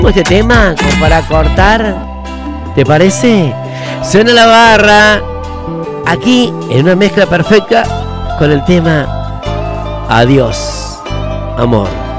este tema como para cortar, ¿te parece? Suena la barra aquí en una mezcla perfecta con el tema Adiós, amor.